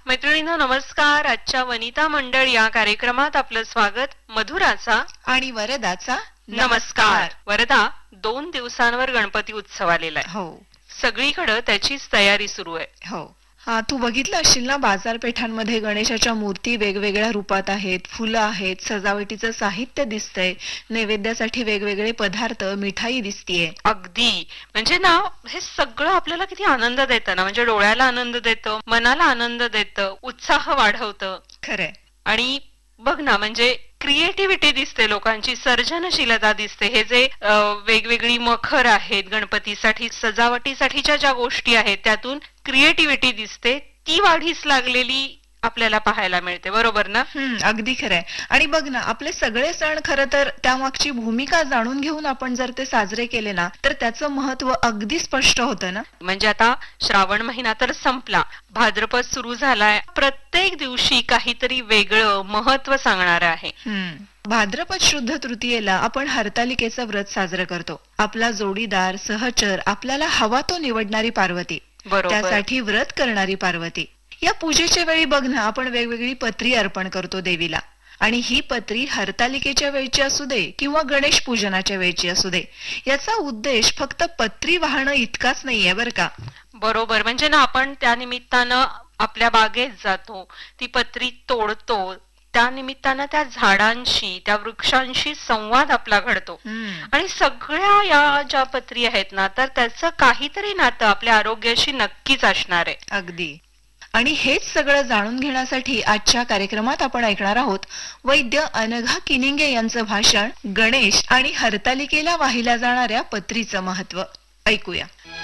मैत्रिणींनो नमस्कार. आजच्या वनिता मंडळ या कार्यक्रमात आपलं स्वागत. मधुराचा आणि वरदाचा नमस्कार. वरदा, 2 दिवसांवर गणपती उत्सव आलेला आहे. हो, सगळीकडे त्याचीच तयारी सुरू आहे. हो. हा, तू बघितलं असशील ना, बाजारपेठांमध्ये गणेशाच्या मूर्ती वेगवेगळ्या रूपात आहेत, फुलं आहेत, सजावटीचं साहित्य दिसतंय, नैवेद्यासाठी वेगवेगळे पदार्थ, मिठाई दिसतीये. अगदी, म्हणजे ना हे सगळं आपल्याला किती आनंद देतं ना, म्हणजे डोळ्याला आनंद देतं, मनाला आनंद देतं, उत्साह वाढवतं. खरंय. आणि बघ ना, म्हणजे क्रिएटिव्हिटी दिसते, लोकांची सर्जनशीलता दिसते. हे जे वेगवेगळी मखर आहेत गणपतीसाठी, सजावटीसाठीच्या ज्या गोष्टी आहेत त्यातून क्रिएटिव्हिटी दिसते, ती वाढीस लागलेली आपल्याला पाहायला मिळते. बरोबर ना? अगदी खरंय. आणि बघ ना, आपले सगळे सण खरं तर त्यामागची भूमिका जाणून घेऊन आपण जर ते साजरे केले ना, तर त्याचं महत्व अगदी स्पष्ट होतं ना. म्हणजे आता श्रावण महिना तर संपला, भाद्रपद सुरू झालाय. प्रत्येक दिवशी काहीतरी वेगळं महत्व सांगणार आहे. भाद्रपद शुद्ध तृतीयेला आपण हरतालिकेचं व्रत साजरं करतो. आपला जोडीदार, सहचर, आपल्याला हवा तो निवडणारी पार्वती, बरोबर. त्यासाठी व्रत करणारी पार्वती. या पूजेच्या वेळी बघ ना, आपण वेगवेगळी पत्री अर्पण करतो देवीला. आणि ही पत्री हरतालिकेच्या वेळची असू दे किंवा गणेश पूजनाच्या वेळची असू दे, याचा उद्देश फक्त पत्री वाहणं इतकाच नाहीये बरं का. बरोबर. म्हणजे ना आपण त्या निमित्तानं आपल्या बागेत जातो, ती पत्री तोडतो, त्या निमित्तानं त्या झाडांशी, त्या वृक्षांशी संवाद आपला घडतो. आणि सगळ्या या ज्या पत्री आहेत ना, तर त्याचं काहीतरी नातं आपल्या आरोग्याशी नक्कीच असणार आहे. अगदी. आणि हेच सगळं जाणून घेण्यासाठी आजच्या कार्यक्रमात आपण ऐकणार आहोत वैद्य अनघा किनिंगे यांचं भाषण, गणेश आणि हरतालिकेला वाहिल्या जाणाऱ्या पत्रीचं महत्व. ऐकूया.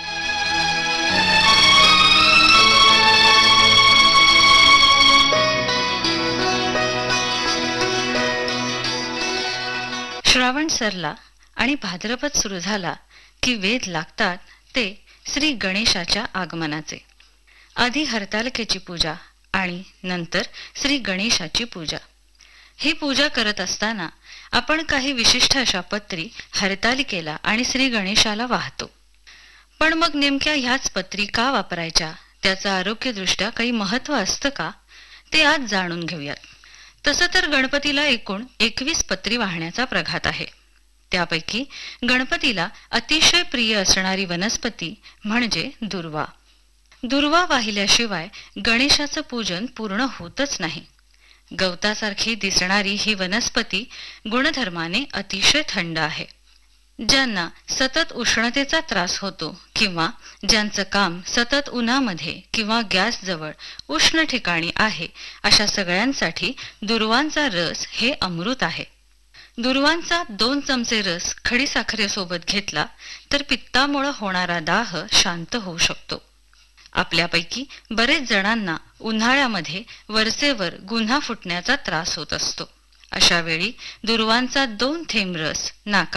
श्रावण सरला आणि भाद्रपद सुरू झाला की वेध लागतात ते श्री गणेशाच्या आगमनाचे. आधी हरतालिकेची पूजा आणि नंतर श्री गणेशाची पूजा. ही पूजा करत असताना आपण काही विशिष्ट अशा पत्री हरतालिकेला आणि श्री गणेशाला वाहतो. पण मग नेमक्या ह्याच पत्री का वापरायच्या, त्याचं आरोग्यदृष्ट्या काही महत्व असतं का, ते आज जाणून घेऊयात. तसं तर गणपतीला एकूण 21 पत्री वाहण्याचा प्रघात आहे. त्यापैकी गणपतीला अतिशय प्रिय असणारी वनस्पती म्हणजे दुर्वा. दुर्वा वाहिल्याशिवाय गणेशाचं पूजन पूर्ण होतच नाही. गवतासारखी दिसणारी ही वनस्पती गुणधर्माने अतिशय थंड आहे. ज्यांना सतत उष्णतेचा त्रास होतो किंवा ज्यांचं काम सतत उन्हामध्ये किंवा गॅस जवळ उष्ण ठिकाणी आहे, अशा सगळ्यांसाठी दुर्वांचा रस हे अमृत आहे. दुर्वांचा 2 चमचे रस खडीसाखरेसोबत घेतला तर पित्तामुळे होणारा दाह शांत होऊ शकतो. आपल्यापैकी बरेच जणांना उन्हाळ्यामध्ये वरचेवर गुन्हा फुटण्याचा त्रास होत असतो. अशा वेळी दुर्वांचा 2 थेंब रस नाका